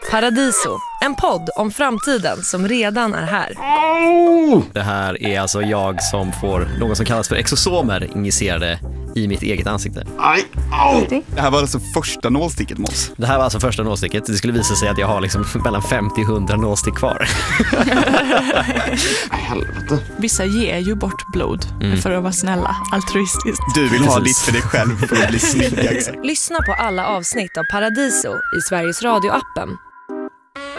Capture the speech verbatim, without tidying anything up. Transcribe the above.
Paradiso, en podd om framtiden som redan är här. Det här är alltså jag som får något som kallas för exosomer injicerade i mitt eget ansikte. Aj, au. Det här var alltså första nålsticket, Måns. Det här var alltså första nålsticket. Det skulle visa sig att jag har liksom mellan femtio och hundra nålstick kvar. Helvete. Vissa ger ju bort blod mm. för att vara snälla, altruistiskt. Du vill ha lite för dig själv för att bli snyggare. Lyssna på alla avsnitt av Paradiso i Sveriges Radio-appen